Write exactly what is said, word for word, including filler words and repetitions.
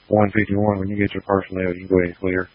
one fifty-one, when you get your personnel, you can go ahead and clear.